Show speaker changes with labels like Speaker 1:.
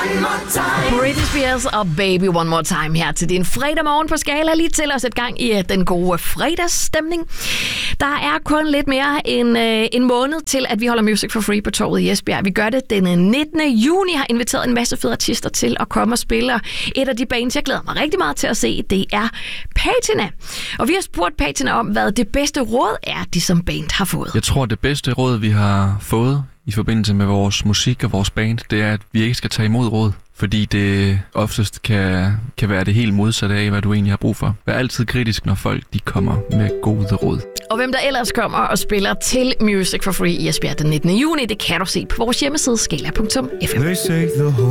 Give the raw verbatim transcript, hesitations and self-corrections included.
Speaker 1: One more time. Britney Spears og Baby One More Time her til din fredag morgen på Skala. Lige til at sætte gang i den gode fredagsstemning. Der er kun lidt mere end øh, en måned til, at vi holder Music for Free på torvet i Esbjerg. Vi gør det den nittende juni. Jeg har inviteret en masse fede artister til at komme og spille. Et af de bands, jeg glæder mig rigtig meget til at se, det er Patina. Og vi har spurgt Patina om, hvad det bedste råd er, de som band har fået.
Speaker 2: Jeg tror, det bedste råd, vi har fået i forbindelse med vores musik og vores band, det er, at vi ikke skal tage imod råd. Fordi det oftest kan, kan være det helt modsatte af, hvad du egentlig har brug for. Vær altid kritisk, når folk de kommer med gode råd.
Speaker 1: Og hvem der ellers kommer og spiller til Music for Free i Esbjerg den nittende juni, det kan du se på vores hjemmeside skala punktum f m.